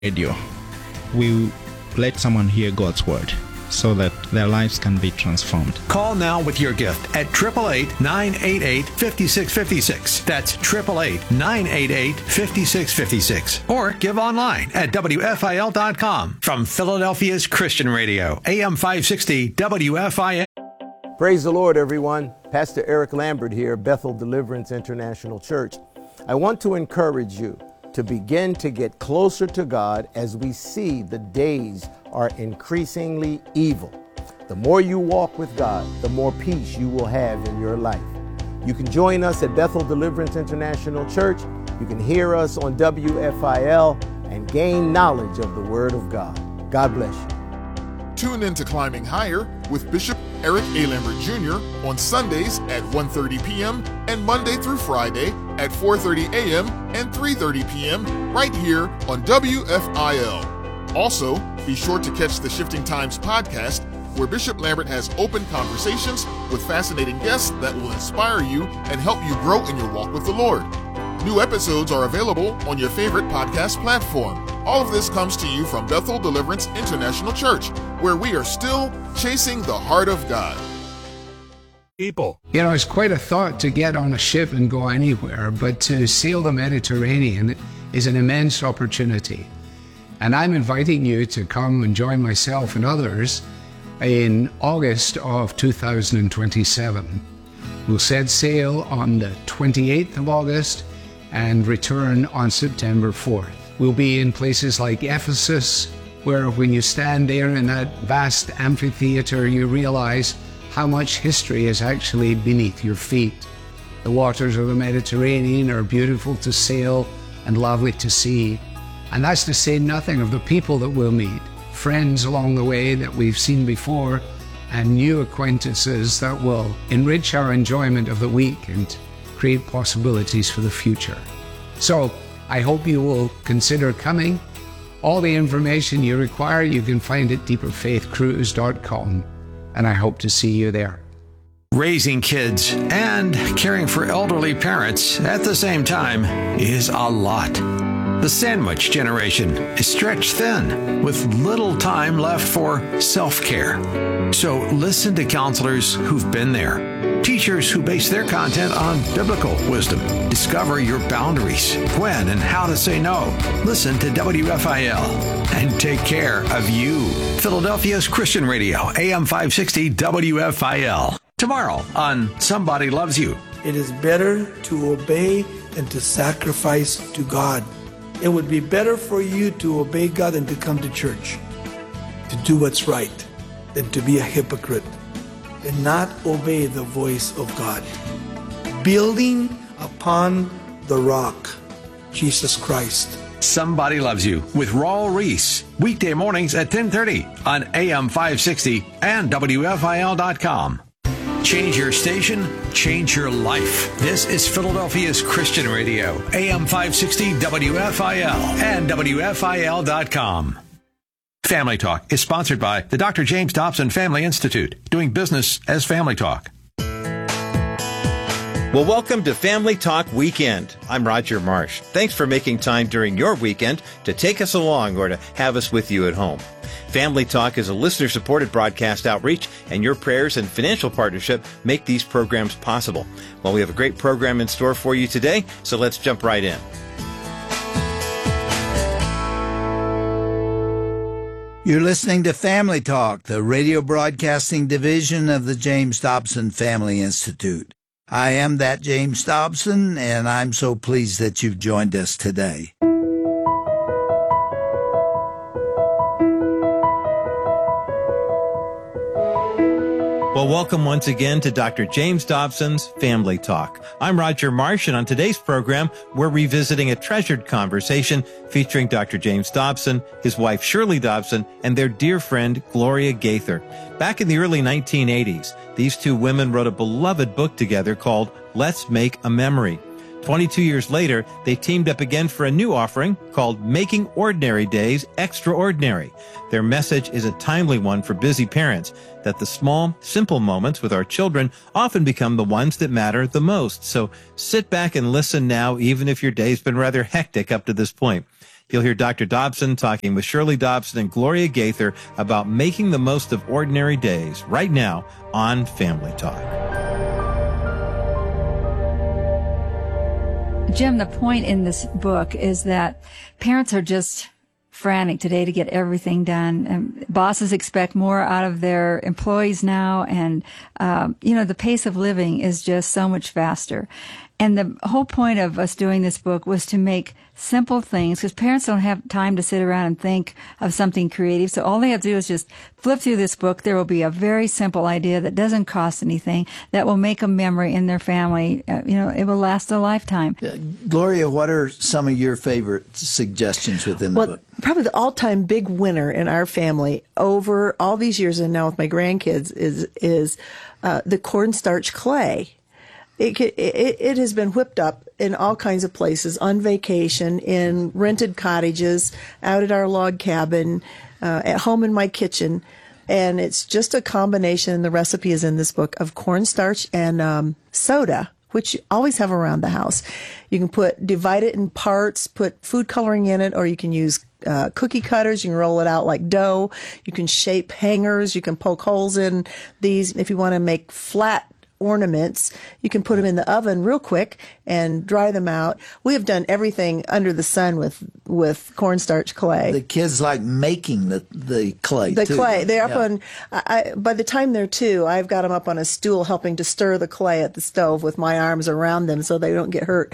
radio. We let someone hear God's word so that their lives can be transformed. Call now with your gift at 888-988-5656. That's 888-988-5656. Or give online at WFIL.com. From Philadelphia's Christian Radio, AM 560 WFIL. Praise the Lord, everyone. Pastor Eric Lambert here, Bethel Deliverance International Church. I want to encourage you to begin to get closer to God as we see the days are increasingly evil. The more you walk with God, the more peace you will have in your life. You can join us at Bethel Deliverance International Church. You can hear us on WFIL and gain knowledge of the Word of God. God bless you. Tune in to Climbing Higher with Bishop Eric A. Lambert Jr. on Sundays at 1:30 p.m. and Monday through Friday at 4:30 a.m. and 3:30 p.m. right here on WFIL. Also, be sure to catch the Shifting Times podcast, where Bishop Lambert has open conversations with fascinating guests that will inspire you and help you grow in your walk with the Lord. New episodes are available on your favorite podcast platform. All of this comes to you from Bethel Deliverance International Church, where we are still chasing the heart of God. People. You know, it's quite a thought to get on a ship and go anywhere, but to sail the Mediterranean is an immense opportunity. And I'm inviting you to come and join myself and others in August of 2027. We'll set sail on the 28th of August and return on September 4th. We'll be in places like Ephesus, where when you stand there in that vast amphitheater, you realize how much history is actually beneath your feet. The waters of the Mediterranean are beautiful to sail and lovely to see. And that's to say nothing of the people that we'll meet, friends along the way that we've seen before, and new acquaintances that will enrich our enjoyment of the week and create possibilities for the future. So I hope you will consider coming. All the information you require you can find at deeperfaithcruise.com, and I hope to see you there. Raising kids and caring for elderly parents at the same time is a lot. The sandwich generation is stretched thin with little time left for self-care. So listen to counselors who've been there, teachers who base their content on biblical wisdom. Discover your boundaries, when and how to say no. Listen to WFIL and take care of you. Philadelphia's Christian Radio, AM 560 WFIL. Tomorrow on Somebody Loves You. It is better to obey than to sacrifice to God. It would be better for you to obey God than to come to church, to do what's right, than to be a hypocrite and not obey the voice of God. Building upon the rock, Jesus Christ. Somebody Loves You with Raul Reese. Weekday mornings at 10:30 on AM 560 and WFIL.com. Change your station, change your life. This is Philadelphia's Christian Radio, AM 560 WFIL and WFIL.com. Family Talk is sponsored by the Dr. James Dobson Family Institute, doing business as Family Talk. Well, welcome to Family Talk Weekend. I'm Roger Marsh. Thanks for making time during your weekend to take us along or to have us with you at home. Family Talk is a listener-supported broadcast outreach, and your prayers and financial partnership make these programs possible. Well, we have a great program in store for you today, so let's jump right in. You're listening to Family Talk, the radio broadcasting division of the James Dobson Family Institute. I am that James Dobson, and I'm so pleased that you've joined us today. Well, welcome once again to Dr. James Dobson's Family Talk. I'm Roger Marsh, and on today's program, we're revisiting a treasured conversation featuring Dr. James Dobson, his wife Shirley Dobson, and their dear friend Gloria Gaither. Back in the early 1980s, these two women wrote a beloved book together called Let's Make a Memory. 22 years later, they teamed up again for a new offering called Making Ordinary Days Extraordinary. Their message is a timely one for busy parents, that the small, simple moments with our children often become the ones that matter the most. So sit back and listen now, even if your day's been rather hectic up to this point. You'll hear Dr. Dobson talking with Shirley Dobson and Gloria Gaither about making the most of ordinary days right now on Family Talk. Jim, the point in this book is that parents are just frantic today to get everything done. And bosses expect more out of their employees now. And, the pace of living is just so much faster. And the whole point of us doing this book was to make simple things, because parents don't have time to sit around and think of something creative. So all they have to do is just flip through this book. There will be a very simple idea that doesn't cost anything, that will make a memory in their family. It will last a lifetime. Gloria, what are some of your favorite suggestions within the book? Probably the all-time big winner in our family over all these years and now with my grandkids is the cornstarch clay. It has been whipped up in all kinds of places, on vacation, in rented cottages, out at our log cabin, at home in my kitchen. And it's just a combination, the recipe is in this book, of cornstarch and soda, which you always have around the house. You can divide it in parts, put food coloring in it, or you can use cookie cutters. You can roll it out like dough. You can shape hangers. You can poke holes in these. If you want to make flat ornaments, you can put them in the oven real quick and dry them out. We have done everything under the sun with cornstarch clay. The kids like making the clay. The too. clay. They're up on. By the time they're 2, I've got them up on a stool helping to stir the clay at the stove with my arms around them so they don't get hurt.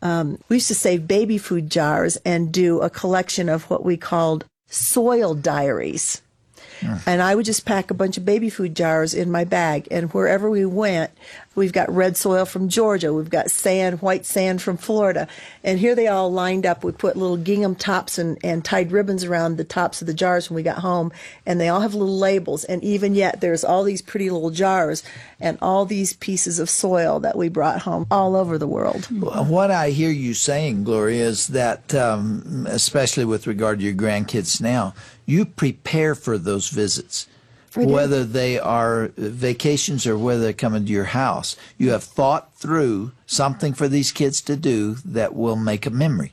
We used to save baby food jars and do a collection of what we called soil diaries. And I would just pack a bunch of baby food jars in my bag, and wherever we went, we've got red soil from Georgia, we've got white sand from Florida, and here they all lined up. We put little gingham tops and tied ribbons around the tops of the jars when we got home, and they all have little labels, and even yet there's all these pretty little jars and all these pieces of soil that we brought home all over the world. What I hear you saying, Gloria, is that, especially with regard to your grandkids now, you prepare for those visits, whether they are vacations or whether they're coming to your house. You have thought through something for these kids to do that will make a memory.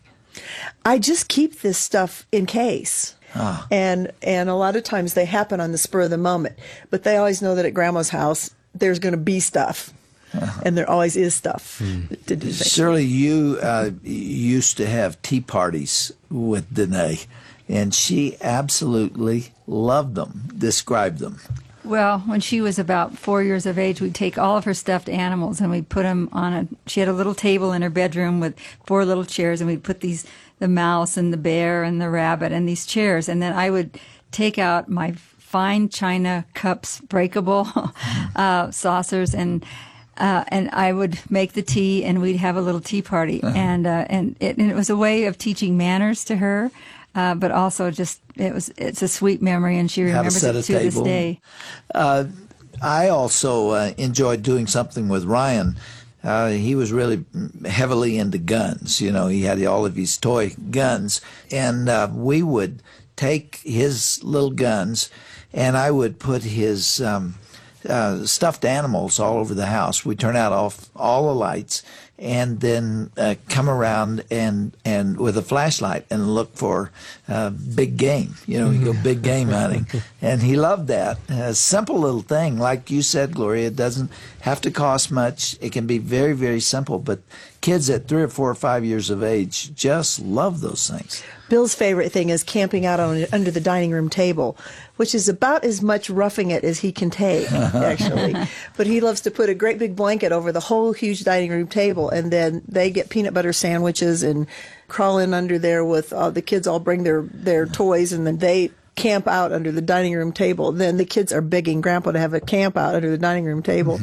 I just keep this stuff in case. And a lot of times they happen on the spur of the moment. But they always know that at Grandma's house, there's going to be stuff. And there always is stuff to do things. Shirley, you used to have tea parties with Danae, and she absolutely loved them. Describe them. Well, when she was about 4 years of age, we'd take all of her stuffed animals and we'd put them she had a little table in her bedroom with 4 little chairs, and we'd put the mouse and the bear and the rabbit and these chairs. And then I would take out my fine china cups, breakable saucers, and I would make the tea, and we'd have a little tea party. And it was a way of teaching manners to her. But also it's a sweet memory, and she remembers it to this day. I also enjoyed doing something with Ryan. He was really heavily into guns. He had all of his toy guns, and we would take his little guns, and I would put his stuffed animals all over the house. We'd turn out all the lights, and then come around and with a flashlight and look for big game. We go big game hunting. And he loved that. A simple little thing. Like you said, Gloria, it doesn't have to cost much. It can be very, very simple. But kids at 3 or 4 or 5 years of age just love those things. Bill's favorite thing is camping out under the dining room table, which is about as much roughing it as he can take, actually. But he loves to put a great big blanket over the whole huge dining room table, and then they get peanut butter sandwiches and crawl in under there with the kids all bring their toys, and then they camp out under the dining room table. Then the kids are begging Grandpa to have a camp out under the dining room table.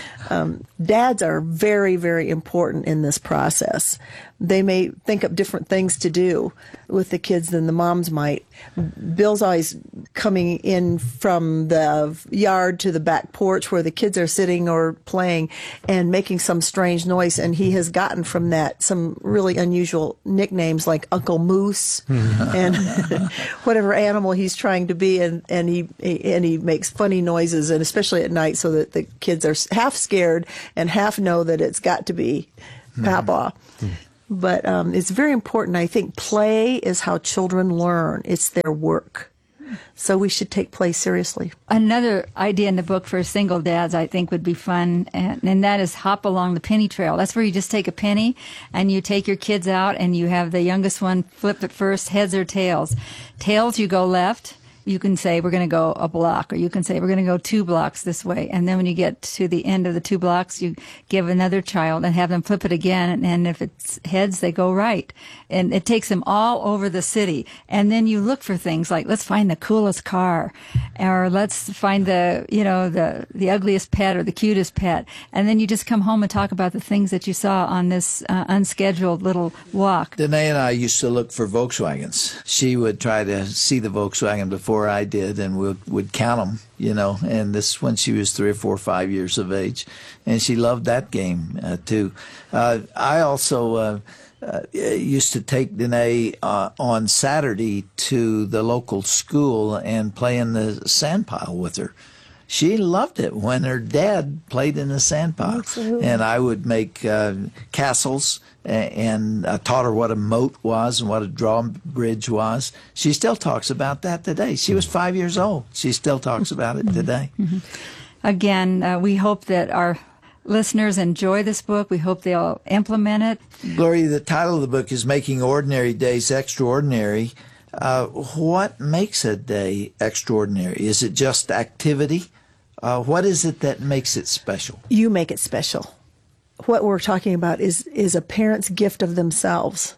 Dads are very, very important in this process. They may think up different things to do with the kids than the moms might. Bill's always coming in from the yard to the back porch where the kids are sitting or playing and making some strange noise, and he has gotten from that some really unusual nicknames like Uncle Moose and whatever animal he's trying to be, and he makes funny noises, and especially at night, so that the kids are half scared and half know that it's got to be Papa. But it's very important. I think play is how children learn. It's their work. So we should take play seriously. Another idea in the book for single dads I think would be fun, and that is hop along the penny trail. That's where you just take a penny and you take your kids out and you have the youngest one flip it first, heads or tails. Tails, you go left. You can say we're going to go a block, or you can say we're going to go 2 blocks this way. And then when you get to the end of the 2 blocks, you give another child and have them flip it again. And if it's heads, they go right. And it takes them all over the city. And then you look for things like, let's find the coolest car, or let's find the ugliest pet or the cutest pet. And then you just come home and talk about the things that you saw on this unscheduled little walk. Danae and I used to look for Volkswagens. She would try to see the Volkswagen before I did, and would count them, and this when she was 3 or 4 or 5 years of age, and she loved that game too. I also used to take Danae on Saturday to the local school and play in the sand pile with her. She loved it when her dad played in the sand pile. Absolutely. And I would make castles, and I taught her what a moat was and what a drawbridge was. She still talks about that today. She was 5 years old. She still talks about it today. Mm-hmm. Again, we hope that our listeners enjoy this book. We hope they'll implement it. Gloria, the title of the book is Making Ordinary Days Extraordinary. What makes a day extraordinary? Is it just activity? What is it that makes it special? You make it special. What we're talking about is a parent's gift of themselves.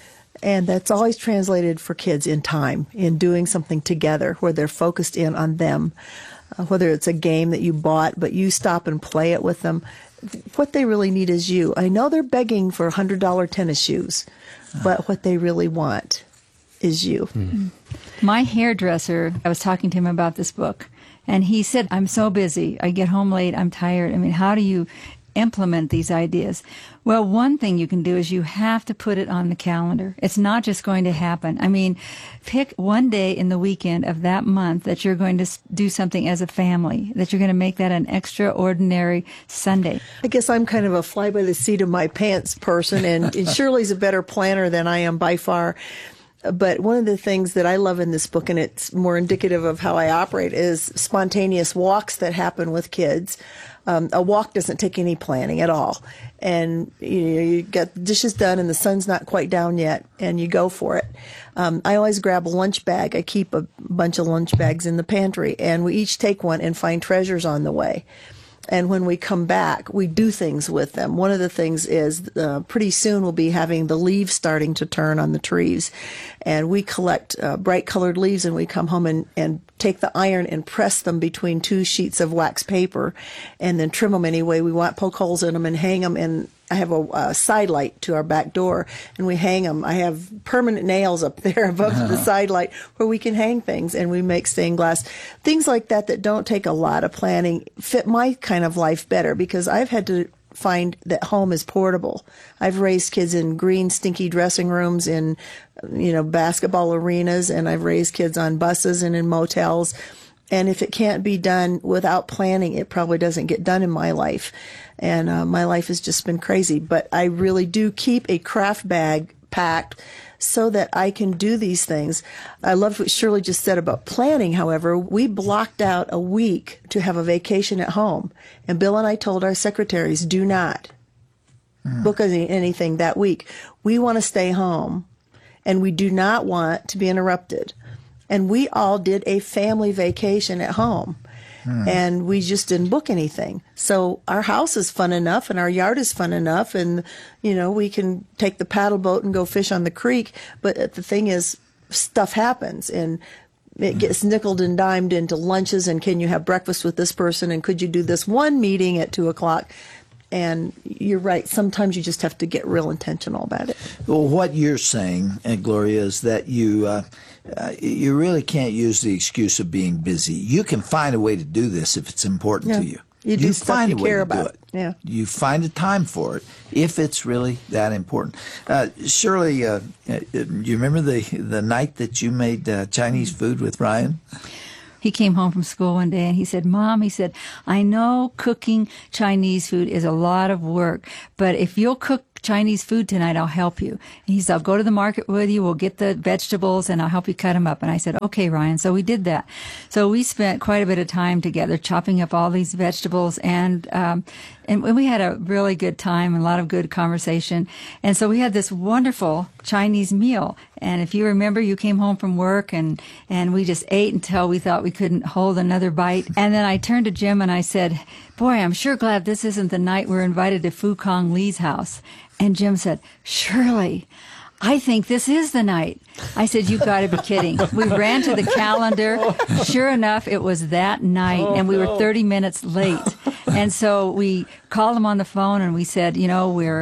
And that's always translated for kids in time, in doing something together where they're focused in on them, whether it's a game that you bought, but you stop and play it with them. What they really need is you. I know they're begging for $100 tennis shoes, but what they really want is you. Mm-hmm. My hairdresser, I was talking to him about this book, and he said, I'm so busy. I get home late. I'm tired. I mean, how do you implement these ideas? Well, one thing you can do is you have to put it on the calendar. It's not just going to happen. I mean, pick one day in the weekend of that month that you're going to do something as a family, that you're going to make that an extraordinary Sunday. I guess I'm kind of a fly by the seat of my pants person, and Shirley's a better planner than I am by far. But one of the things that I love in this book, and it's more indicative of how I operate, is spontaneous walks that happen with kids. A walk doesn't take any planning at all. And you get the dishes done and the sun's not quite down yet, and you go for it. I always grab a lunch bag. I keep a bunch of lunch bags in the pantry, and we each take one and find treasures on the way. And when we come back, we do things with them. One of the things is pretty soon we'll be having the leaves starting to turn on the trees. And we collect bright colored leaves, and we come home and take the iron and press them between 2 sheets of wax paper and then trim them any way we want, poke holes in them and hang them. And I have a side light to our back door, and we hang them. I have permanent nails up there above the side light where we can hang things, and we make stained glass. Things like that that don't take a lot of planning fit my kind of life better, because I've had to find that home is portable. I've raised kids in green, stinky dressing rooms, in basketball arenas, and I've raised kids on buses and in motels. And if it can't be done without planning, it probably doesn't get done in my life. And my life has just been crazy. But I really do keep a craft bag packed so that I can do these things. I loved what Shirley just said about planning, however. We blocked out a week to have a vacation at home. And Bill and I told our secretaries, do not book anything that week. We want to stay home, and we do not want to be interrupted. And we all did a family vacation at home. And we just didn't book anything. So our house is fun enough, and our yard is fun enough, and, we can take the paddle boat and go fish on the creek. But the thing is, stuff happens, and it gets nickeled and dimed into lunches, and can you have breakfast with this person, and could you do this one meeting at 2:00? And you're right. Sometimes you just have to get real intentional about it. Well, what you're saying, Gloria, is that you really can't use the excuse of being busy. You can find a way to do this if it's important to you. You do stuff find you a way care to about. do it. Yeah. You find a time for it if it's really that important. Shirley, you remember the night that you made Chinese food with Ryan? He came home from school one day and he said, Mom, he said, I know cooking Chinese food is a lot of work, but if you'll cook Chinese food tonight, I'll help you. And he said, I'll go to the market with you. We'll get the vegetables and I'll help you cut them up. And I said, okay, Ryan. So we did that. So we spent quite a bit of time together chopping up all these vegetables, and we had a really good time and a lot of good conversation. And so we had this wonderful Chinese meal. And if you remember, you came home from work and we just ate until we thought we couldn't hold another bite. And then I turned to Jim and I said, boy, I'm sure glad this isn't the night we're invited to Fu Kong Lee's house. And Jim said, Shirley, I think this is the night. I said, you've got to be kidding. We ran to the calendar. Sure enough, it was that night, and we were 30 minutes late. And so we called him on the phone, and we said, we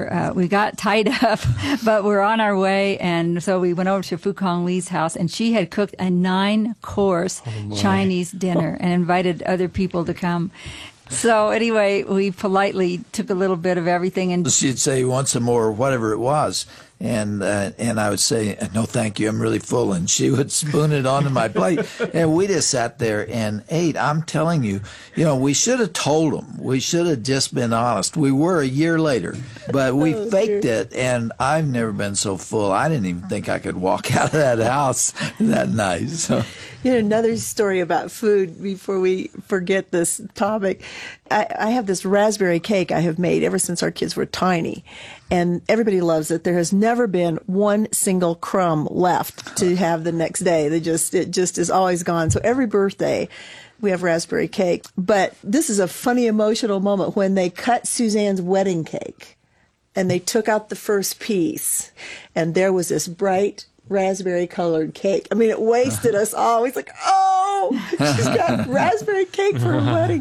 got tied up, but we're on our way. And so we went over to Fu Kong Lee's house, and she had cooked a 9-course Chinese dinner and invited other people to come. So anyway, we politely took a little bit of everything, and she'd say, "You want some more," whatever it was, and I would say, "No, thank you, I'm really full," and she would spoon it onto my plate, and we just sat there and ate. I'm telling you, we should have told them. We should have just been honest. We were a year later, but we faked it, and I've never been so full. I didn't even think I could walk out of that house that night. So. Another story about food before we forget this topic. I have this raspberry cake I have made ever since our kids were tiny, and everybody loves it. There has never been one single crumb left to have the next day. It just is always gone. So every birthday, we have raspberry cake. But this is a funny, emotional moment when they cut Suzanne's wedding cake, and they took out the first piece, and there was this bright raspberry colored cake. I mean, it wasted us all. He's like, oh, she's got raspberry cake for her wedding.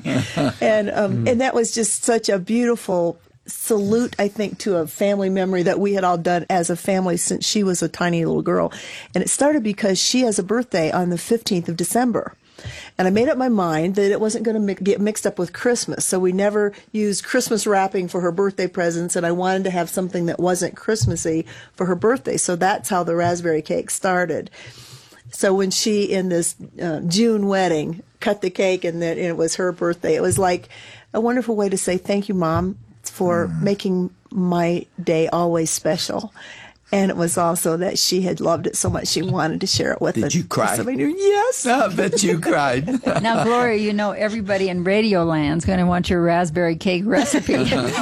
And that was just such a beautiful salute, I think, to a family memory that we had all done as a family since she was a tiny little girl. And it started because she has a birthday on the 15th of December. And I made up my mind that it wasn't going to get mixed up with Christmas. So we never used Christmas wrapping for her birthday presents, and I wanted to have something that wasn't Christmassy for her birthday. So that's how the raspberry cake started. So when she, in this June wedding, cut the cake and it was her birthday, it was like a wonderful way to say, thank you, Mom, for making my day always special. And it was also that she had loved it so much she wanted to share it with us. Did you cry? Yes. I bet you cried. Now, Gloria, everybody in Radio Land's going to want your raspberry cake recipe.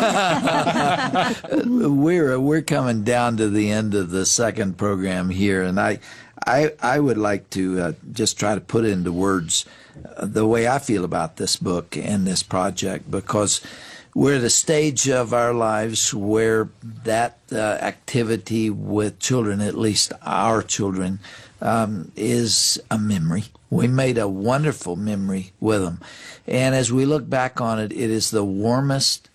We're coming down to the end of the second program here, and I would like to just try to put into words the way I feel about this book and this project, because we're at a stage of our lives where that activity with children, at least our children, is a memory. We made a wonderful memory with them. And as we look back on it, it is the warmest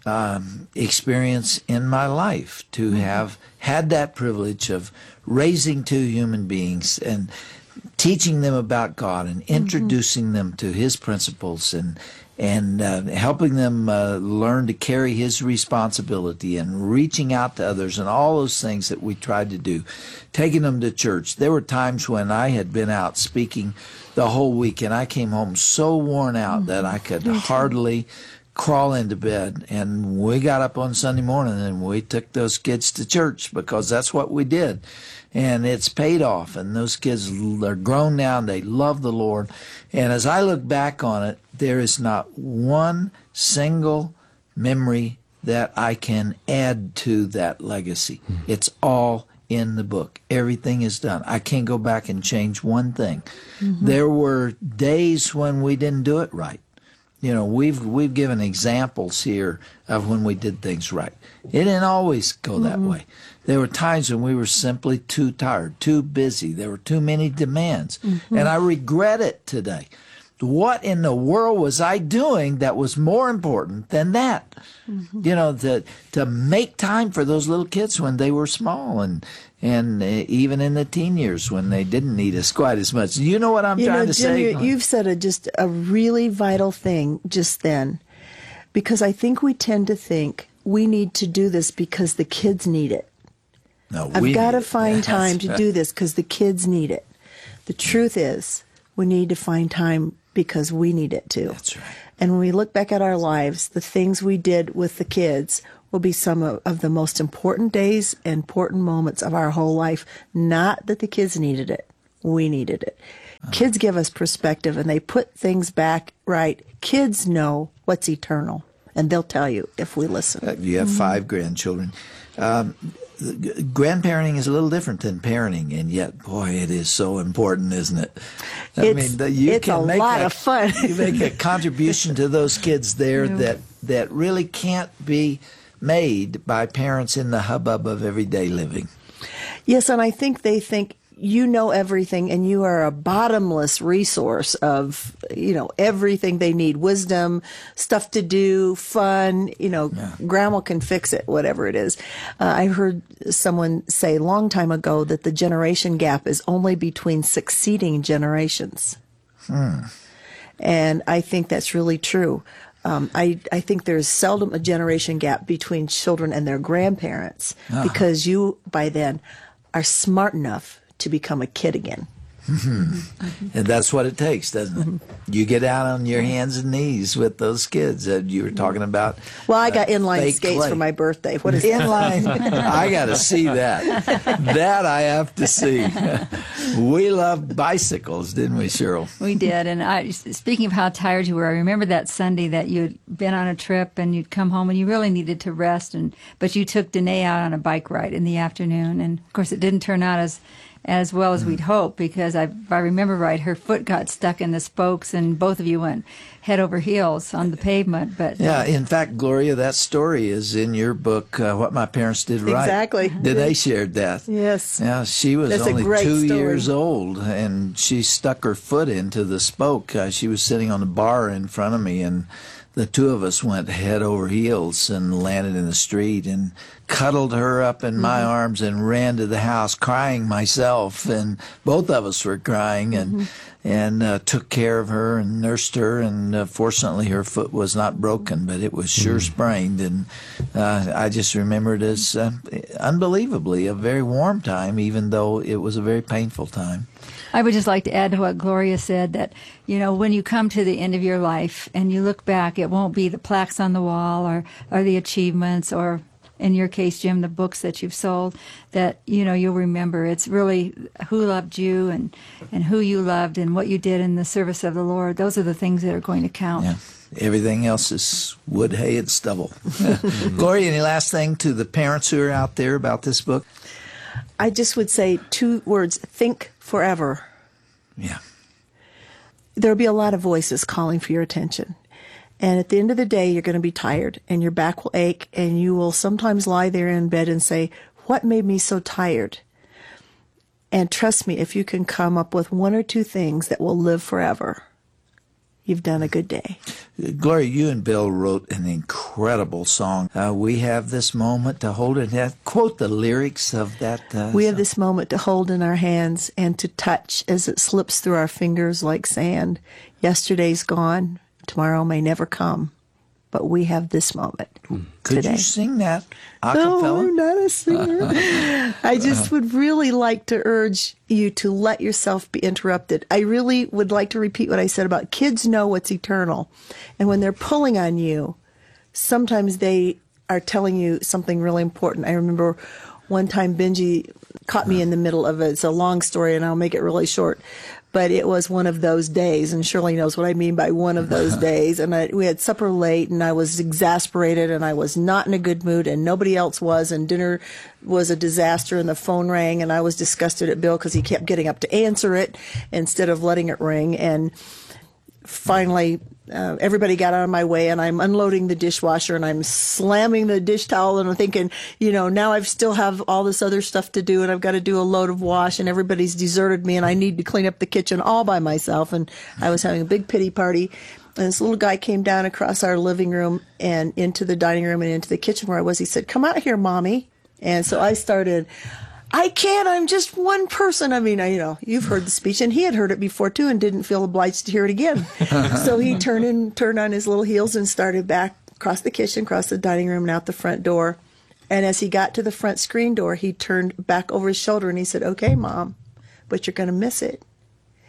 experience in my life to have had that privilege of raising two human beings and teaching them about God and introducing them to His principles and helping them learn to carry His responsibility and reaching out to others and all those things that we tried to do, taking them to church. There were times when I had been out speaking the whole week and I came home so worn out that I could hardly crawl into bed. And we got up on Sunday morning and we took those kids to church because that's what we did. And it's paid off. And those kids are grown now and they love the Lord. And as I look back on it, there is not one single memory that I can add to that legacy. It's all in the book. Everything is done. I can't go back and change one thing. There were days when we didn't do it right. We've given examples here of when we did things right. It didn't always go that way. There were times when we were simply too tired, too busy. There were too many demands. And I regret it today. What in the world was I doing that was more important than that? To make time for those little kids when they were small and even in the teen years when they didn't need us quite as much. You know what I'm trying to say? You've said just a really vital thing just then, because I think we tend to think we need to do this because the kids need it. No, I've got to find time to do this because the kids need it. The truth is, we need to find time because we need it too. That's right. And when we look back at our lives, the things we did with the kids will be some of the most important days and important moments of our whole life. Not that the kids needed it. We needed it. Kids give us perspective, and they put things back right. Kids know what's eternal, and they'll tell you if we listen. You have 5 grandchildren. Grandparenting is a little different than parenting, and yet, boy, it is so important, isn't it? It's a lot of fun. You make a contribution to those kids there that really can't be made by parents in the hubbub of everyday living. Yes, and I think they think you know everything and you are a bottomless resource of, everything they need. Wisdom, stuff to do, fun, grandma can fix it, whatever it is. I heard someone say a long time ago that the generation gap is only between succeeding generations. And I think that's really true. I think there's seldom a generation gap between children and their grandparents because you, by then, are smart enough to become a kid again. And that's what it takes, doesn't it? You get out on your hands and knees with those kids that you were talking about. Well, I got inline skates for my birthday. What is inline? I got to see that. That I have to see. We loved bicycles, didn't we, Cheryl? We did. And speaking of how tired you were, I remember that Sunday that you'd been on a trip and you'd come home and you really needed to rest. But you took Danae out on a bike ride in the afternoon. And, of course, it didn't turn out as well as we'd hoped, because if I remember right, her foot got stuck in the spokes and both of you went head over heels on the pavement. But yeah, in fact, Gloria, that story is in your book, What My Parents Did Right. Exactly. Danae shared that. Yes. Yeah, she was only 2 years old, and she stuck her foot into the spoke. She was sitting on the bar in front of me, and the two of us went head over heels and landed in the street and cuddled her up in my arms and ran to the house crying myself, and both of us were crying, and took care of her and nursed her, and fortunately her foot was not broken, but it was sure sprained, and I just remember it as unbelievably a very warm time, even though it was a very painful time. I would just like to add to what Gloria said, that, when you come to the end of your life and you look back, it won't be the plaques on the wall or the achievements, or in your case, Jim, the books that you've sold, that, you'll remember. It's really who loved you and who you loved and what you did in the service of the Lord. Those are the things that are going to count. Yeah. Everything else is wood, hay, and stubble. Gloria, any last thing to the parents who are out there about this book? I just would say 2 words: think forever. Yeah. There'll be a lot of voices calling for your attention. And at the end of the day, you're going to be tired and your back will ache, and you will sometimes lie there in bed and say, what made me so tired? And trust me, if you can come up with 1 or 2 things that will live forever, you've done a good day. Gloria, you and Bill wrote an incredible song. We have this moment to hold it. Quote the lyrics of that We have this moment to hold in our hands and to touch as it slips through our fingers like sand. Yesterday's gone. Tomorrow may never come. But we have this moment Could today. You sing that a No, cappella? I'm not a singer. I just would really like to urge you to let yourself be interrupted. I really would like to repeat what I said about kids know what's eternal. And when they're pulling on you, sometimes they are telling you something really important. I remember one time Benji caught me in the middle of it. It's a long story, and I'll make it really short. But it was one of those days, and Shirley knows what I mean by one of those days. And we had supper late, and I was exasperated, and I was not in a good mood, and nobody else was, and dinner was a disaster, and the phone rang, and I was disgusted at Bill because he kept getting up to answer it instead of letting it ring. And finally, everybody got out of my way, and I'm unloading the dishwasher, and I'm slamming the dish towel, and I'm thinking, now I still have all this other stuff to do, and I've got to do a load of wash, and everybody's deserted me, and I need to clean up the kitchen all by myself. And I was having a big pity party, and this little guy came down across our living room and into the dining room and into the kitchen where I was. He said, "Come out here, Mommy." And so I started, "I can't, I'm just one person." I mean, you've heard the speech, and he had heard it before too and didn't feel obliged to hear it again. So he turned on his little heels and started back across the kitchen, across the dining room, and out the front door. And as he got to the front screen door, he turned back over his shoulder and he said, "Okay, Mom, but you're going to miss it."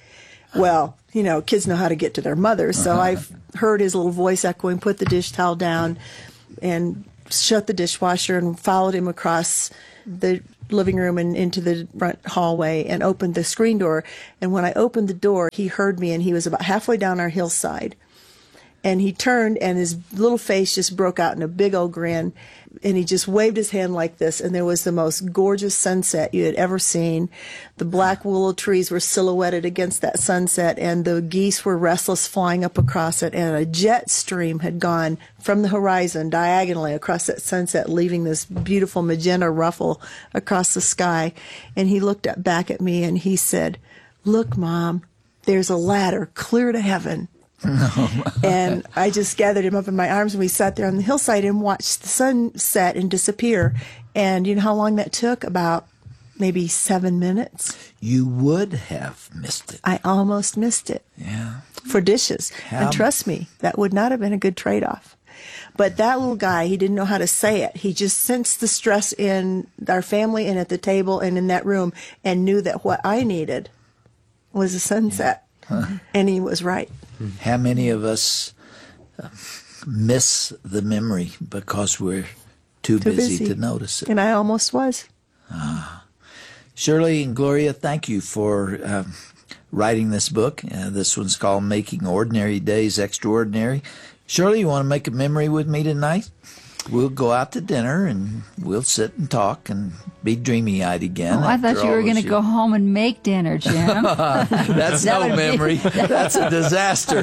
Well, kids know how to get to their mothers, so I've heard his little voice echoing, put the dish towel down, and shut the dishwasher, and followed him across the living room and into the front hallway and opened the screen door. And when I opened the door, he heard me, and he was about halfway down our hillside. And he turned, and his little face just broke out in a big old grin, and he just waved his hand like this, and there was the most gorgeous sunset you had ever seen. The black willow trees were silhouetted against that sunset, and the geese were restless flying up across it, and a jet stream had gone from the horizon diagonally across that sunset, leaving this beautiful magenta ruffle across the sky. And he looked back at me, and he said, "Look, Mom, there's a ladder clear to heaven." And I just gathered him up in my arms, and we sat there on the hillside and watched the sun set and disappear. And you know how long that took? About maybe 7 minutes. You would have missed it. I almost missed it. Yeah. For dishes. And trust me, that would not have been a good trade-off. But that little guy, he didn't know how to say it. He just sensed the stress in our family and at the table and in that room, and knew that what I needed was a sunset. And he was right. How many of us miss the memory because we're too busy to notice it? And I almost was. Shirley and Gloria, thank you for writing this book. This one's called Making Ordinary Days Extraordinary. Shirley, you want to make a memory with me tonight? We'll go out to dinner, and we'll sit and talk and be dreamy-eyed again. Oh, I thought you were going to go home and make dinner, Jim. That's no memory. That's a disaster.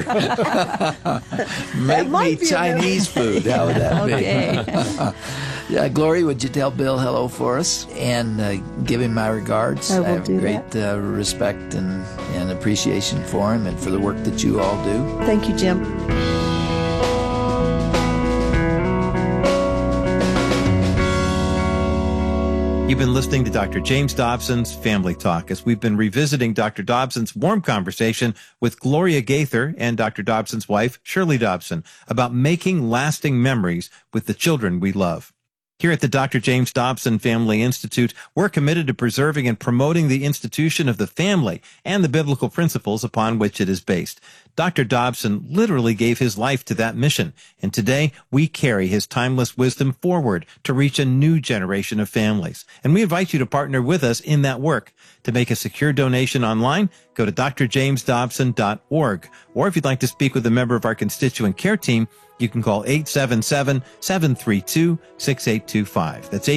Make me Chinese food. How would that be? Yeah, Gloria, would you tell Bill hello for us and give him my regards? I will have do great respect and appreciation for him and for the work that you all do. Thank you, Jim. You've been listening to Dr. James Dobson's Family Talk as we've been revisiting Dr. Dobson's warm conversation with Gloria Gaither and Dr. Dobson's wife, Shirley Dobson, about making lasting memories with the children we love. Here at the Dr. James Dobson Family Institute, we're committed to preserving and promoting the institution of the family and the biblical principles upon which it is based. Dr. Dobson literally gave his life to that mission, and today we carry his timeless wisdom forward to reach a new generation of families. And we invite you to partner with us in that work. To make a secure donation online, go to drjamesdobson.org. Or if you'd like to speak with a member of our constituent care team, you can call 877-732-6825. That's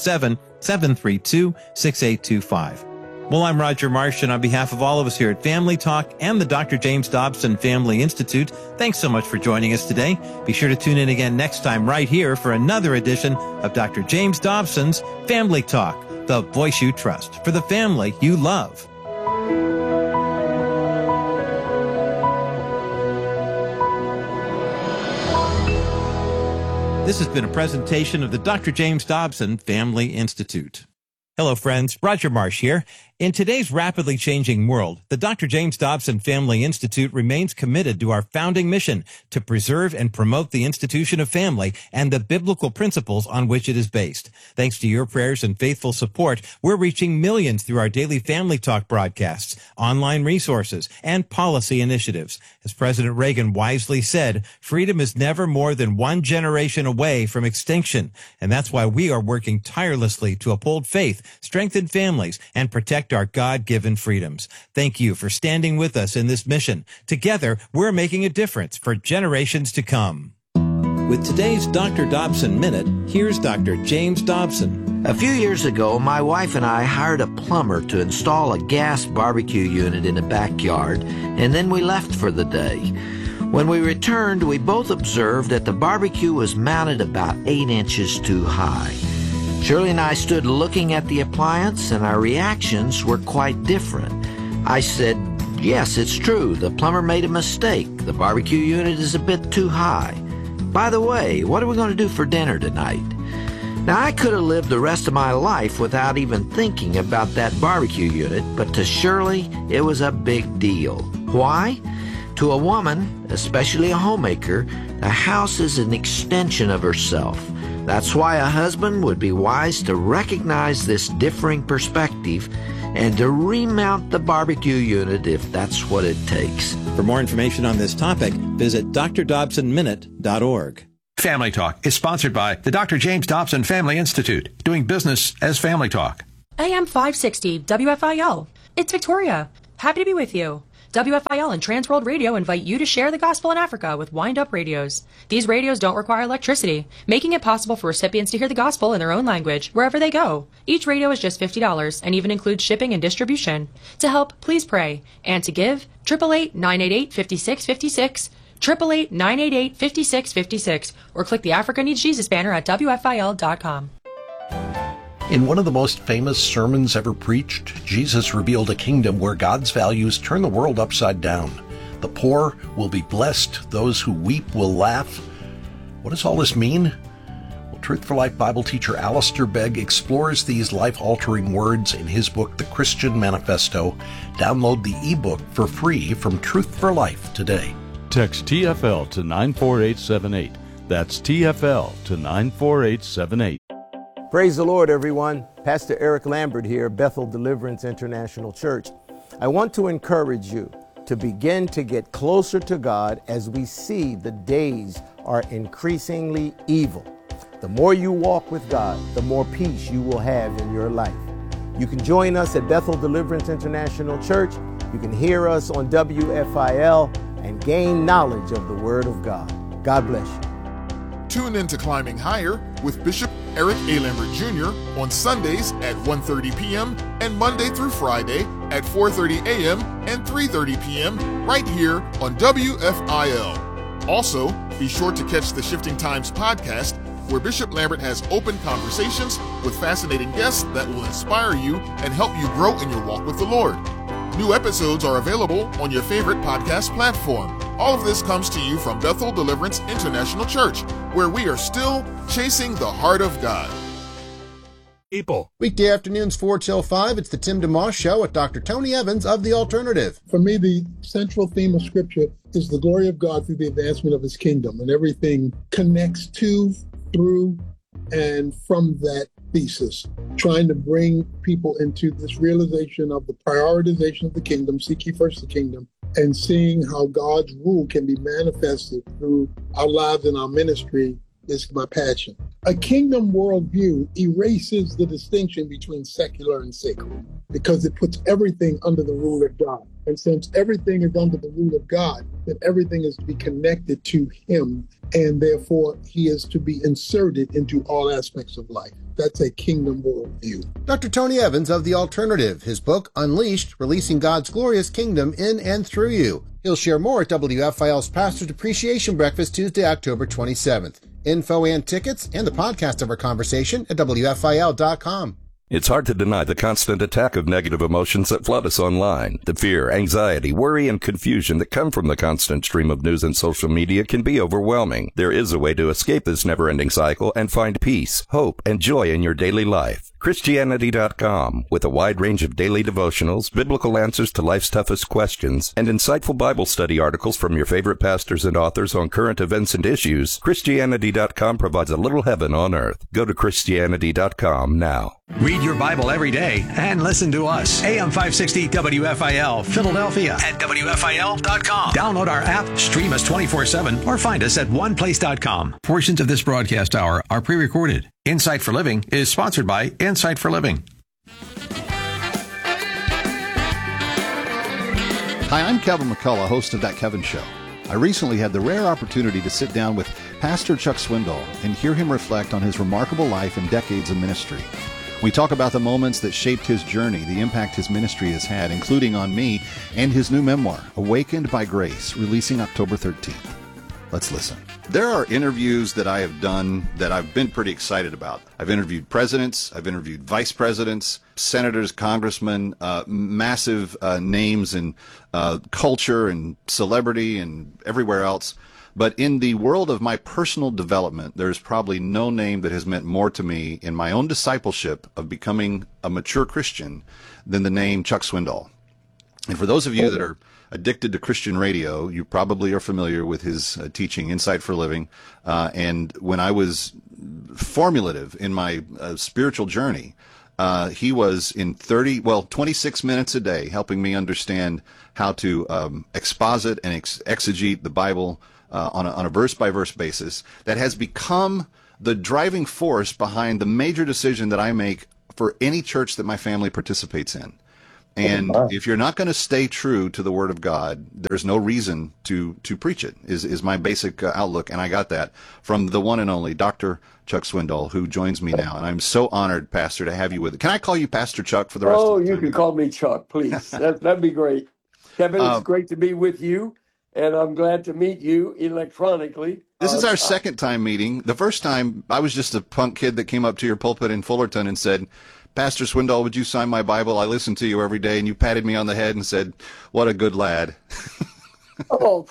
877-732-6825. Well, I'm Roger Marsh, and on behalf of all of us here at Family Talk and the Dr. James Dobson Family Institute, thanks so much for joining us today. Be sure to tune in again next time right here for another edition of Dr. James Dobson's Family Talk, the voice you trust for the family you love. This has been a presentation of the Dr. James Dobson Family Institute. Hello, friends. Roger Marsh here. In today's rapidly changing world, the Dr. James Dobson Family Institute remains committed to our founding mission to preserve and promote the institution of family and the biblical principles on which it is based. Thanks to your prayers and faithful support, we're reaching millions through our daily Family Talk broadcasts, online resources, and policy initiatives. As President Reagan wisely said, freedom is never more than one generation away from extinction. And that's why we are working tirelessly to uphold faith, strengthen families, and protect our God-given freedoms. Thank you for standing with us in this mission. Together, we're making a difference for generations to come. With today's Dr. Dobson Minute, here's Dr. James Dobson. A few years ago, my wife and I hired a plumber to install a gas barbecue unit in the backyard, and then we left for the day. When we returned, we both observed that the barbecue was mounted about 8 inches too high. Shirley and I stood looking at the appliance, and our reactions were quite different. I said, "Yes, it's true. The plumber made a mistake. The barbecue unit is a bit too high. By the way, what are we going to do for dinner tonight?" Now, I could have lived the rest of my life without even thinking about that barbecue unit, but to Shirley, it was a big deal. Why? To a woman, especially a homemaker, the house is an extension of herself. That's why a husband would be wise to recognize this differing perspective and to remount the barbecue unit if that's what it takes. For more information on this topic, visit drdobsonminute.org. Family Talk is sponsored by the Dr. James Dobson Family Institute, doing business as Family Talk. AM 560 WFIL. It's Victoria. Happy to be with you. WFIL and Transworld Radio invite you to share the gospel in Africa with wind-up radios. These radios don't require electricity, making it possible for recipients to hear the gospel in their own language wherever they go. Each radio is just $50 and even includes shipping and distribution. To help, please pray. And to give, 888-988-5656, 888-988-5656, or click the Africa Needs Jesus banner at WFIL.com. In one of the most famous sermons ever preached, Jesus revealed a kingdom where God's values turn the world upside down. The poor will be blessed, those who weep will laugh. What does all this mean? Well, Truth for Life Bible teacher Alistair Begg explores these life-altering words in his book, The Christian Manifesto. Download the ebook for free from Truth for Life today. Text TFL to 94878. That's TFL to 94878. Praise the Lord, everyone. Pastor Eric Lambert here, Bethel Deliverance International Church. I want to encourage you to begin to get closer to God as we see the days are increasingly evil. The more you walk with God, the more peace you will have in your life. You can join us at Bethel Deliverance International Church. You can hear us on WFIL and gain knowledge of the Word of God. God bless you. Tune in to Climbing Higher with Bishop Eric A. Lambert Jr. on Sundays at 1:30 p.m. and Monday through Friday at 4:30 a.m. and 3:30 p.m. right here on WFIL. Also, be sure to catch the Shifting Times podcast, where Bishop Lambert has open conversations with fascinating guests that will inspire you and help you grow in your walk with the Lord. New episodes are available on your favorite podcast platform. All of this comes to you from Bethel Deliverance International Church, where we are still chasing the heart of God. People. Weekday afternoons 4 till 5, it's the Tim DeMoss Show with Dr. Tony Evans of The Alternative. For me, the central theme of Scripture is the glory of God through the advancement of His kingdom, and everything connects to, through, and from that thesis, trying to bring people into this realization of the prioritization of the kingdom, seek ye first the kingdom, and seeing how God's rule can be manifested through our lives and our ministry is my passion. A kingdom worldview erases the distinction between secular and sacred because it puts everything under the rule of God. And since everything is under the rule of God, then everything is to be connected to Him, and therefore He is to be inserted into all aspects of life. That's a kingdom worldview. Dr. Tony Evans of The Alternative, his book, Unleashed, Releasing God's Glorious Kingdom in and Through You. He'll share more at WFIL's Pastor's Appreciation Breakfast Tuesday, October 27th. Info and tickets and the podcast of our conversation at WFIL.com. It's hard to deny the constant attack of negative emotions that flood us online. The fear, anxiety, worry, and confusion that come from the constant stream of news and social media can be overwhelming. There is a way to escape this never-ending cycle and find peace, hope, and joy in your daily life. Christianity.com, with a wide range of daily devotionals, biblical answers to life's toughest questions, and insightful Bible study articles from your favorite pastors and authors on current events and issues, Christianity.com provides a little heaven on earth. Go to Christianity.com now. Read your Bible every day and listen to us. AM 560 WFIL, Philadelphia at WFIL.com. Download our app, stream us 24/7, or find us at oneplace.com. Portions of this broadcast hour are pre-recorded. Insight for Living is sponsored by Insight for Living. Hi, I'm Kevin McCullough, host of That Kevin Show. I recently had the rare opportunity to sit down with Pastor Chuck Swindoll and hear him reflect on his remarkable life and decades of ministry. We talk about the moments that shaped his journey, the impact his ministry has had, including on me, and his new memoir, Awakened by Grace, releasing October 13th. Let's listen. There are interviews that I have done that I've been pretty excited about. I've interviewed presidents, I've interviewed vice presidents, senators, congressmen, massive names in culture and celebrity and everywhere else. But in the world of my personal development, there's probably no name that has meant more to me in my own discipleship of becoming a mature Christian than the name Chuck Swindoll. And for those of you that are Addicted to Christian Radio. You probably are familiar with his teaching, Insight for Living. And when I was formulative in my spiritual journey, he was in 26 minutes a day helping me understand how to exposit and exegete the Bible on a verse-by-verse basis. That has become the driving force behind the major decision that I make for any church that my family participates in. And if you're not going to stay true to the Word of God, there's no reason to preach it, is my basic outlook. And I got that from the one and only Dr. Chuck Swindoll, who joins me now. And I'm so honored, Pastor, to have you with it. Can I call you Pastor Chuck for the rest of the time? Oh, you can call me Chuck, please. That'd be great. Kevin, it's great to be with you, and I'm glad to meet you electronically. This is our second time meeting. The first time, I was just a punk kid that came up to your pulpit in Fullerton and said, Pastor Swindoll, would you sign my Bible? I listen to you every day. And you patted me on the head and said, what a good lad. Oh.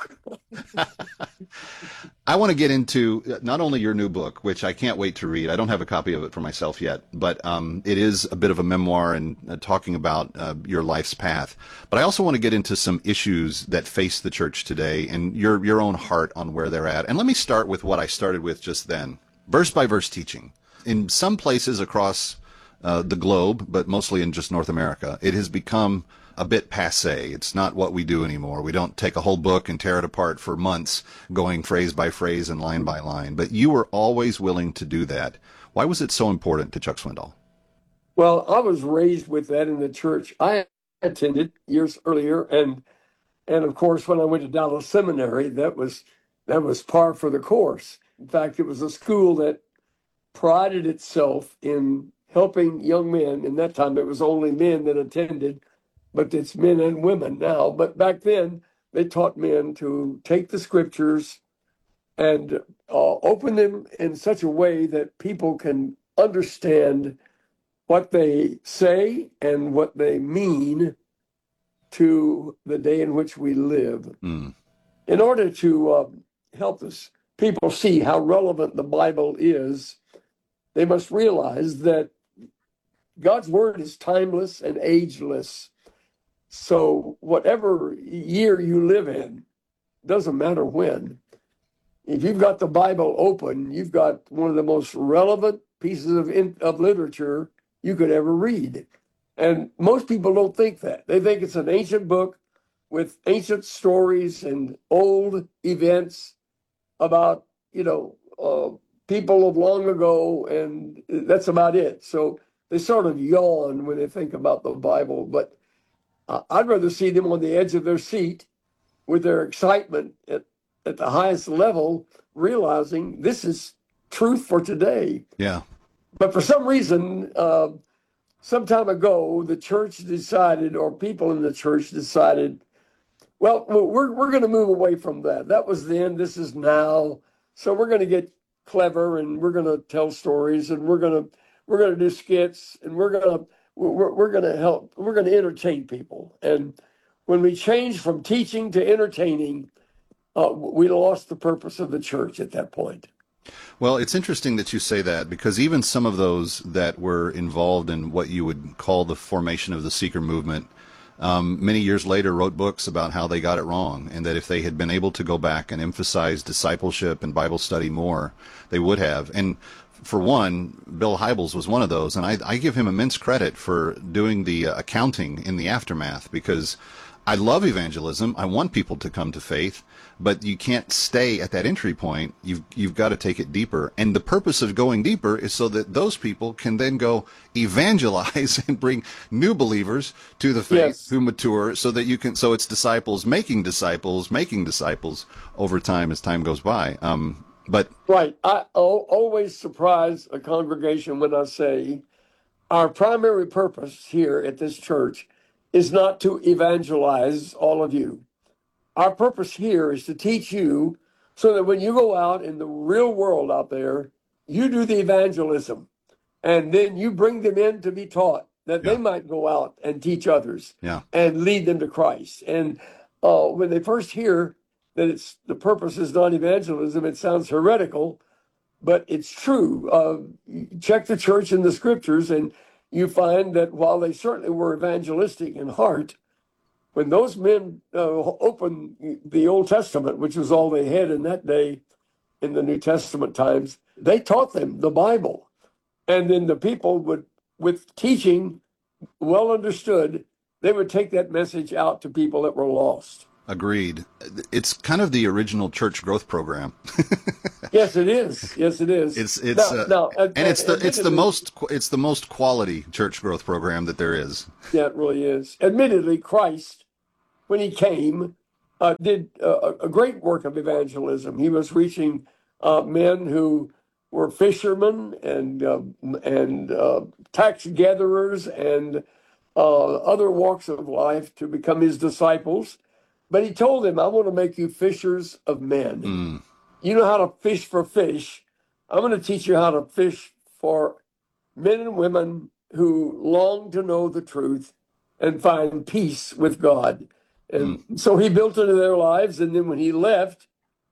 I want to get into not only your new book, which I can't wait to read. I don't have a copy of it for myself yet, but it is a bit of a memoir and talking about your life's path. But I also want to get into some issues that face the church today and your own heart on where they're at. And let me start with what I started with just then. Verse by verse teaching. In some places across the globe, but mostly in just North America, it has become a bit passé. It's not what we do anymore. We don't take a whole book and tear it apart for months, going phrase by phrase and line by line. But you were always willing to do that. Why was it so important to Chuck Swindoll? Well, I was raised with that in the church I attended years earlier, and of course, when I went to Dallas Seminary, that was par for the course. In fact, it was a school that prided itself in helping young men. In that time, it was only men that attended, but it's men and women now. But back then, they taught men to take the scriptures and open them in such a way that people can understand what they say and what they mean to the day in which we live. In order to help us people see how relevant the Bible is, they must realize that God's word is timeless and ageless. So whatever year you live in, doesn't matter when. If you've got the Bible open, you've got one of the most relevant pieces of literature you could ever read. And most people don't think that. They think it's an ancient book with ancient stories and old events about, people of long ago, and that's about it. So they sort of yawn when they think about the Bible, but I'd rather see them on the edge of their seat with their excitement at the highest level, realizing this is truth for today. Yeah. But for some reason, some time ago, the church decided, or people in the church decided, well, we're going to move away from that. That was then, this is now. So we're going to get clever, and we're going to tell stories, and we're going to do skits, and we're going to entertain people. And when we changed from teaching to entertaining, we lost the purpose of the church at that point. Well, it's interesting that you say that, because even some of those that were involved in what you would call the formation of the seeker movement, many years later wrote books about how they got it wrong, and that if they had been able to go back and emphasize discipleship and Bible study more, they would have. And for one, Bill Hybels was one of those, and I give him immense credit for doing the accounting in the aftermath, because I love evangelism. I want people to come to faith, but you can't stay at that entry point. You've got to take it deeper. And the purpose of going deeper is so that those people can then go evangelize and bring new believers to the faith, yes, who mature, so that you can, so it's disciples making disciples over time as time goes by. But right. I always surprise a congregation when I say our primary purpose here at this church is not to evangelize all of you. Our purpose here is to teach you so that when you go out in the real world out there, you do the evangelism, and then you bring them in to be taught, that they might go out and teach others and lead them to Christ. And when they first hear that the purpose is not evangelism, it sounds heretical, but it's true. Check the church in the scriptures, and you find that while they certainly were evangelistic in heart, when those men opened the Old Testament, which was all they had in that day in the New Testament times, they taught them the Bible. And then the people would, with teaching well understood, they would take that message out to people that were lost. Agreed. It's kind of the original church growth program. Yes, it is. Yes, it is. It's the most quality church growth program that there is. Yeah, it really is. Admittedly, Christ, when he came, did a great work of evangelism. He was reaching men who were fishermen and tax gatherers and other walks of life to become his disciples. But he told them, I want to make you fishers of men. You know how to fish for fish. I'm going to teach you how to fish for men and women who long to know the truth and find peace with God. And so he built into their lives. And then when he left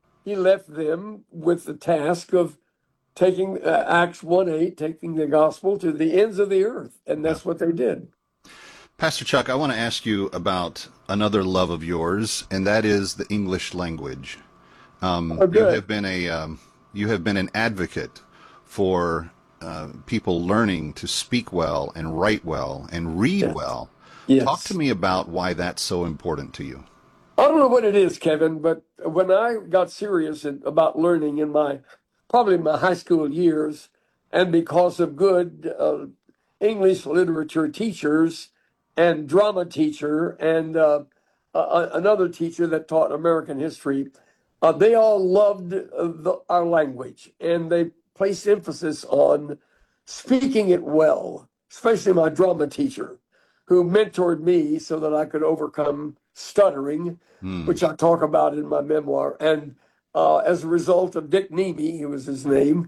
them with the task of taking Acts 1:8, taking the gospel to the ends of the earth. And that's what they did. Pastor Chuck, I want to ask you about another love of yours, and that is the English language. You have been an advocate for people learning to speak well and write well and read well. Yes. Talk to me about why that's so important to you. I don't know what it is, Kevin, but when I got serious about learning in probably my high school years, and because of good English literature teachers and drama teacher and another teacher that taught American history, they all loved our language, and they placed emphasis on speaking it well, especially my drama teacher, who mentored me so that I could overcome stuttering, which I talk about in my memoir. And as a result of Dick Nemi, who was his name,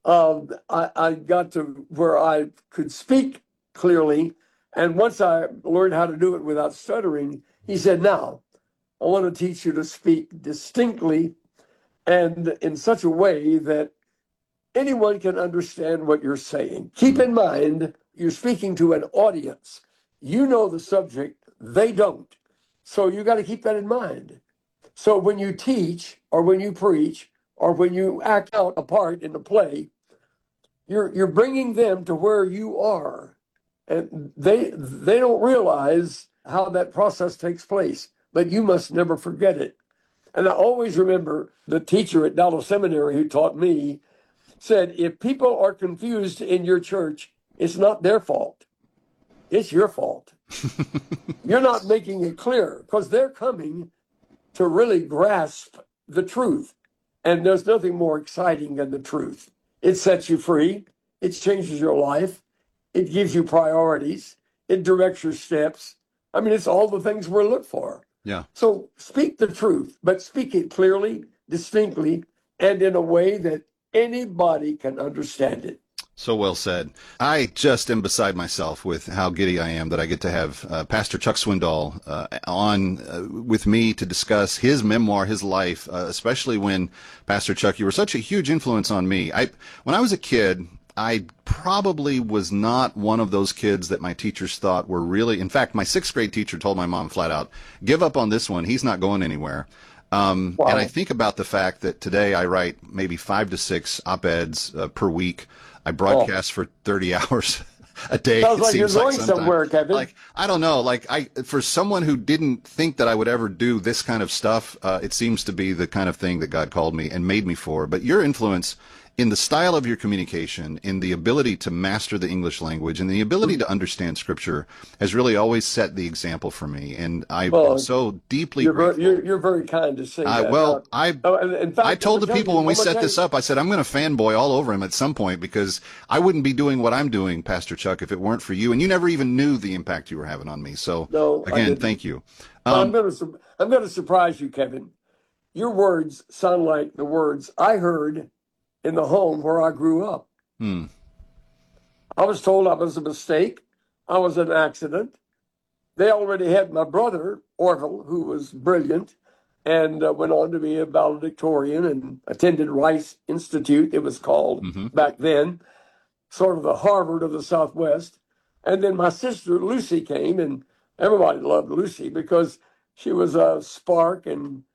I got to where I could speak clearly. And once I learned how to do it without stuttering, he said, now, I want to teach you to speak distinctly and in such a way that anyone can understand what you're saying. Keep in mind, you're speaking to an audience. You know the subject, they don't. So you got to keep that in mind. So when you teach or when you preach or when you act out a part in a play, you're bringing them to where you are. And they don't realize how that process takes place, but you must never forget it. And I always remember the teacher at Dallas Seminary who taught me said, if people are confused in your church, it's not their fault. It's your fault. You're not making it clear because they're coming to really grasp the truth. And there's nothing more exciting than the truth. It sets you free. It changes your life. It gives you priorities. It directs your steps. I mean, it's all the things we're looking for. Yeah. So speak the truth, but speak it clearly, distinctly, and in a way that anybody can understand it. So well said. I just am beside myself with how giddy I am that I get to have Pastor Chuck Swindoll on with me to discuss his memoir, his life, especially when, Pastor Chuck, you were such a huge influence on me. When I was a kid, I probably was not one of those kids that my teachers thought were really, in fact, my 6th grade teacher told my mom flat out, give up on this one. He's not going anywhere. Wow. And I think about the fact that today I write maybe 5 to 6 op-eds per week. I broadcast for 30 hours a day. Sounds like you're going somewhere, Kevin. Like, I don't know. Like, for someone who didn't think that I would ever do this kind of stuff, it seems to be the kind of thing that God called me and made me for. But your influence in the style of your communication, in the ability to master the English language, and the ability to understand Scripture has really always set the example for me. And I'm so deeply grateful. You're very kind to say that. Well, in fact, I told the people when we set this up, I said, I'm going to fanboy all over him at some point because I wouldn't be doing what I'm doing, Pastor Chuck, if it weren't for you. And you never even knew the impact you were having on me. So, again, thank you. I'm going to surprise you, Kevin. Your words sound like the words I heard in the home where I grew up. I was told I was a mistake. I was an accident. They already had my brother, Orville, who was brilliant and went on to be a valedictorian and attended Rice Institute, it was called back then, sort of the Harvard of the Southwest. And then my sister, Lucy, came, and everybody loved Lucy because she was a spark and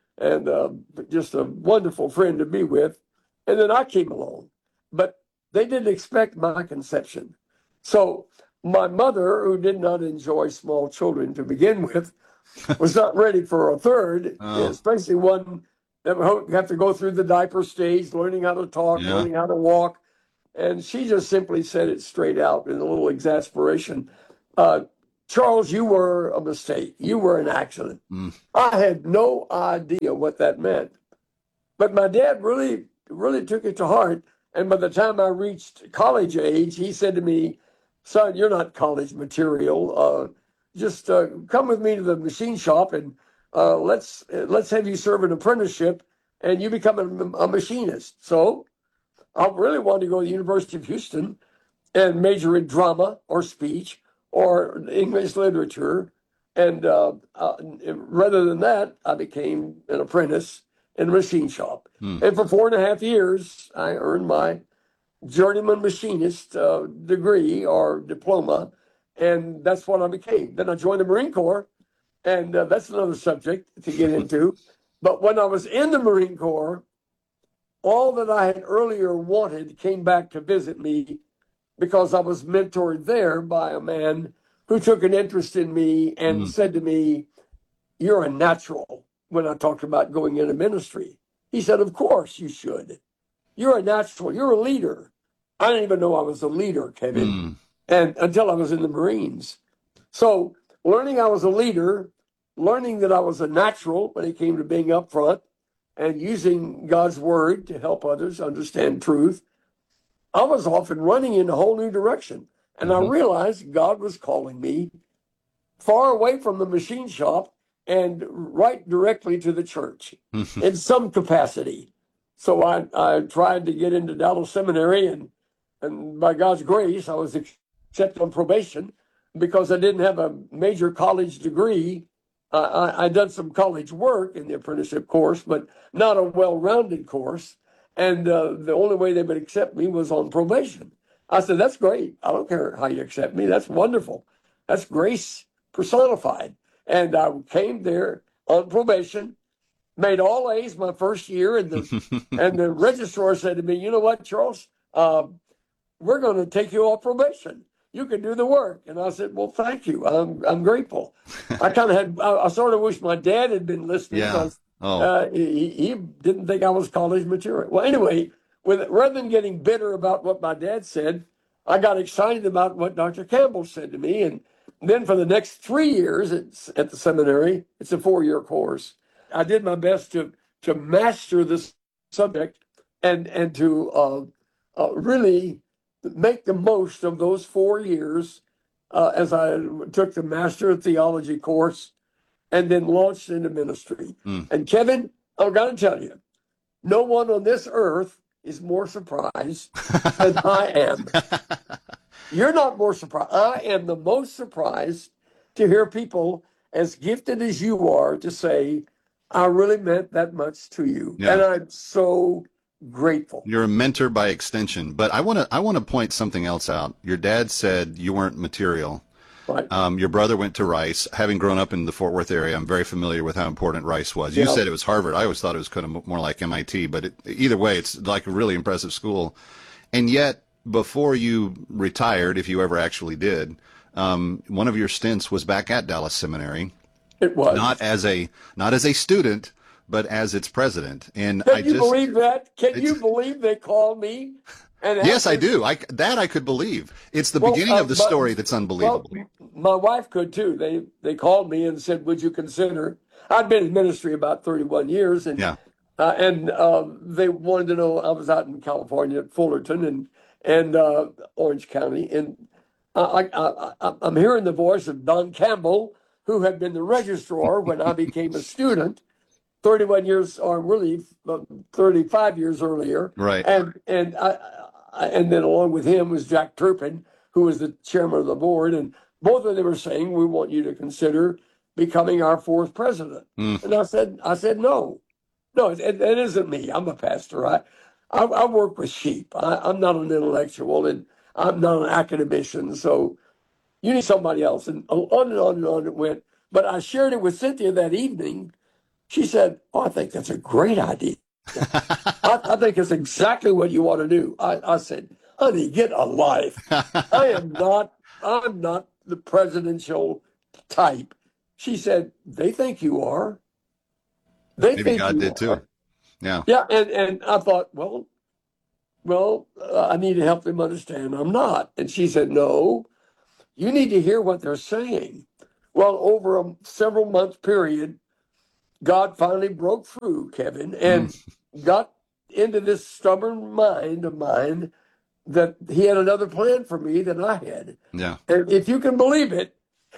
just a wonderful friend to be with. And then I came along, but they didn't expect my conception. So my mother, who did not enjoy small children to begin with, was not ready for a third, especially one that would have to go through the diaper stage, learning how to talk, learning how to walk. And she just simply said it straight out in a little exasperation. Charles, you were a mistake. You were an accident. I had no idea what that meant. But my dad really took it to heart. And by the time I reached college age, he said to me, son, you're not college material. Just come with me to the machine shop and let's have you serve an apprenticeship and you become a machinist. So I really wanted to go to the University of Houston and major in drama or speech or English literature. And rather than that, I became an apprentice in a machine shop. And for 4.5 years, I earned my journeyman machinist degree or diploma. And that's what I became. Then I joined the Marine Corps. And that's another subject to get into. But when I was in the Marine Corps, all that I had earlier wanted came back to visit me because I was mentored there by a man who took an interest in me and said to me, you're a natural when I talked about going into ministry. He said, of course you should. You're a natural. You're a leader. I didn't even know I was a leader, Kevin, and until I was in the Marines. So learning I was a leader, learning that I was a natural when it came to being up front and using God's word to help others understand truth, I was often running in a whole new direction. And I realized God was calling me far away from the machine shop and right directly to the church in some capacity. So I tried to get into Dallas Seminary, and by God's grace, I was accepted on probation because I didn't have a major college degree. I'd done some college work in the apprenticeship course, but not a well-rounded course. And the only way they would accept me was on probation. I said, that's great. I don't care how you accept me. That's wonderful. That's grace personified. And I came there on probation, made all A's my first year. And the registrar said to me, you know what, Charles, we're going to take you off probation. You can do the work. And I said, well, thank you. I'm grateful. I sort of wish my dad had been listening because he didn't think I was college material. Well, anyway, rather than getting bitter about what my dad said, I got excited about what Dr. Campbell said to me. And then for the next 3 years at the seminary, it's a 4-year course, I did my best to master this subject and to really make the most of those 4 years as I took the Master of Theology course and then launched into ministry. And Kevin, I've got to tell you, no one on this earth is more surprised than I am. You're not more surprised. I am the most surprised to hear people as gifted as you are to say, I really meant that much to you. Yeah. And I'm so grateful. You're a mentor by extension. But I want to point something else out. Your dad said you weren't material. Right. Your brother went to Rice. Having grown up in the Fort Worth area, I'm very familiar with how important Rice was. You said it was Harvard. I always thought it was kind of more like MIT. But either way, it's like a really impressive school. And yet, before you retired, if you ever actually did, one of your stints was back at Dallas Seminary. It was not as a student, but as its president. And Can you believe that? Can you believe they called me? And yes, I do. I could believe. It's the beginning of the story that's unbelievable. Well, my wife could too. They called me and said, "Would you consider?" I'd been in ministry about 31 years, and they wanted to know. I was out in California at Fullerton and Orange County, and I'm hearing the voice of Don Campbell, who had been the registrar when I became a student 31 years, or really 35 years earlier. Right. And then along with him was Jack Turpin, who was the chairman of the board. And both of them were saying, we want you to consider becoming our fourth president. And I said, no, it isn't me. I'm a pastor. I work with sheep. I'm not an intellectual, and I'm not an academician. So You need somebody else. And on and on and on it went. But I shared it with Cynthia that evening. She said, "Oh, I think that's a great idea. I think it's exactly what you want to do." I said, "Honey, get a life. I'm not the presidential type." She said, "They think you are. Maybe God did too." Yeah. Yeah. And I thought, well, I need to help them understand I'm not. And she said, "No, you need to hear what they're saying." Well, over a several month period, God finally broke through, Kevin, and got into this stubborn mind of mine that he had another plan for me than I had. Yeah. And if you can believe it,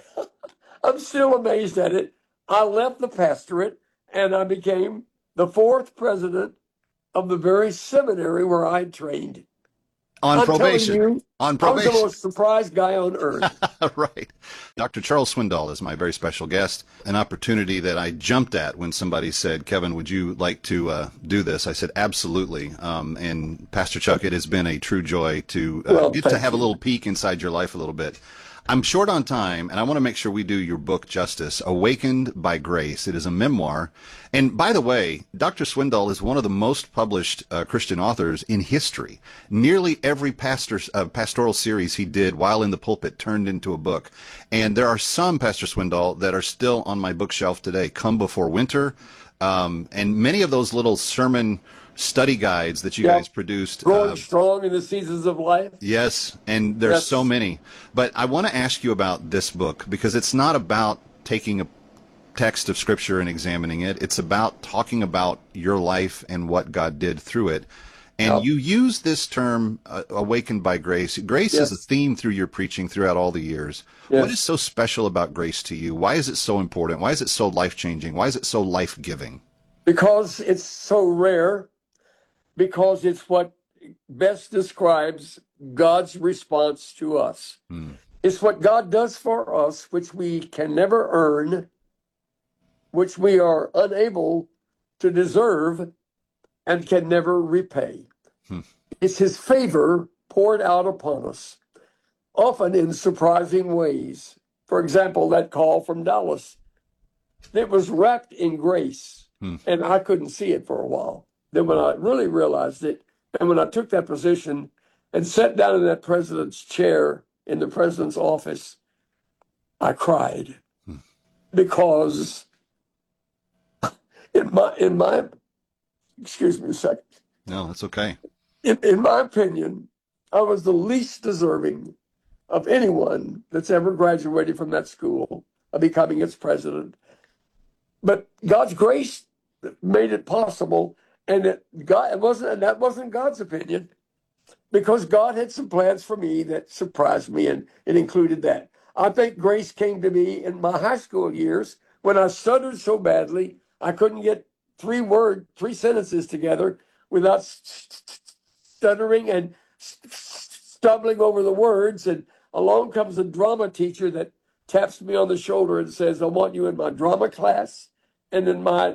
I'm still amazed at it. I left the pastorate and I became the 4th president of the very seminary where I trained. On probation. You, on probation. I was the most surprised guy on earth. Right. Dr. Charles Swindoll is my very special guest. An opportunity that I jumped at when somebody said, "Kevin, would you like to do this?" I said, "Absolutely." And Pastor Chuck, it has been a true joy to get to have a little peek inside your life a little bit. I'm short on time, and I want to make sure we do your book justice. Awakened by Grace. It is a memoir. And by the way, Dr. Swindoll is one of the most published Christian authors in history. Nearly every pastoral series he did while in the pulpit turned into a book. And there are some, Pastor Swindoll, that are still on my bookshelf today. Come Before Winter, and many of those little sermon study guides that you guys produced. Growing Strong in the Seasons of Life. Yes, and there's so many. But I want to ask you about this book, because it's not about taking a text of Scripture and examining it. It's about talking about your life and what God did through it. And you use this term, awakened by grace. Grace is a theme through your preaching throughout all the years. What is so special about grace to you? Why is it so important? Why is it so life-changing? Why is it so life-giving? Because it's so rare. Because it's what best describes God's response to us. It's what God does for us, which we can never earn, which we are unable to deserve, and can never repay. It's his favor poured out upon us, often in surprising ways. For example, that call from Dallas. It was wrapped in grace, and I couldn't see it for a while. Then when I really realized it, and when I took that position and sat down in that president's chair in the president's office, I cried. Because in my excuse me a second. No, that's okay. In my opinion, I was the least deserving of anyone that's ever graduated from that school of becoming its president. But God's grace made it possible. And that wasn't God's opinion, because God had some plans for me that surprised me, and it included that. I think grace came to me in my high school years when I stuttered so badly I couldn't get three sentences together without stuttering and stumbling over the words. And along comes a drama teacher that taps me on the shoulder and says, "I want you in my drama class and in my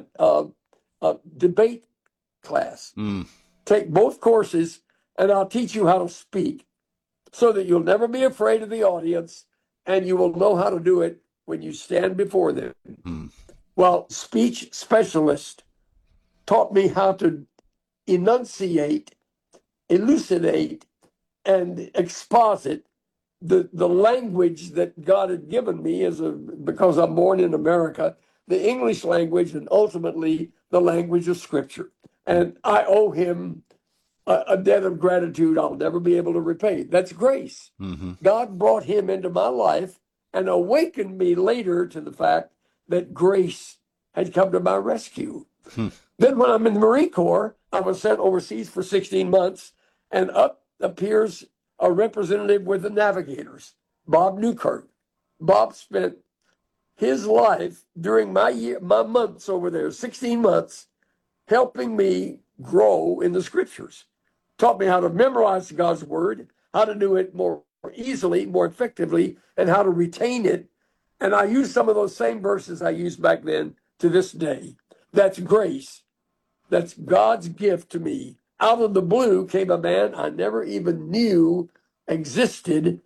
debate class. Take both courses and I'll teach you how to speak so that you'll never be afraid of the audience and you will know how to do it when you stand before them." Well, speech specialist taught me how to enunciate, elucidate, and exposit the language that God had given me because I'm born in America, the English language, and ultimately the language of Scripture. And I owe him a debt of gratitude I'll never be able to repay. That's grace. God brought him into my life and awakened me later to the fact that grace had come to my rescue. Then when I'm in the Marine Corps, I was sent overseas for 16 months, and up appears a representative with the Navigators, Bob Newkirk. Bob spent his life during my months over there, 16 months, helping me grow in the Scriptures. Taught me how to memorize God's Word, how to do it more easily, more effectively, and how to retain it. And I use some of those same verses I used back then to this day. That's grace. That's God's gift to me. Out of the blue came a man I never even knew existed,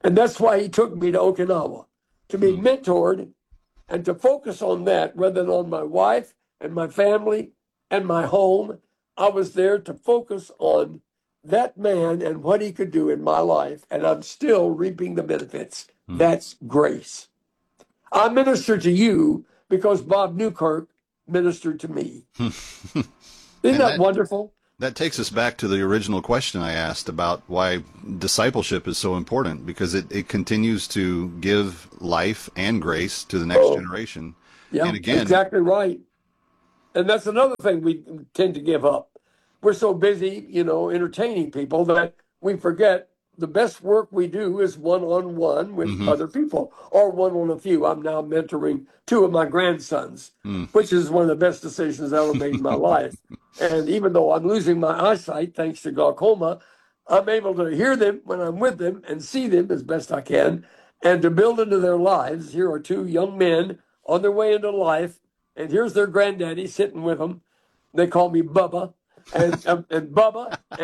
And that's why he took me to Okinawa, to be mentored and to focus on that rather than on my wife and my family and my home. I was there to focus on that man and what he could do in my life, and I'm still reaping the benefits. That's grace. I minister to you because Bob Newkirk ministered to me. Isn't that wonderful? That takes us back to the original question I asked about why discipleship is so important, because it continues to give life and grace to the next generation. Yeah, and again, exactly right. And that's another thing we tend to give up. We're so busy, entertaining people that we forget the best work we do is one-on-one with other people, or one-on-a-few. I'm now mentoring 2 of my grandsons, which is one of the best decisions I ever made in my life. And even though I'm losing my eyesight, thanks to glaucoma, I'm able to hear them when I'm with them and see them as best I can, and to build into their lives. Here are 2 young men on their way into life, and here's their granddaddy sitting with them. They call me Bubba, and Bubba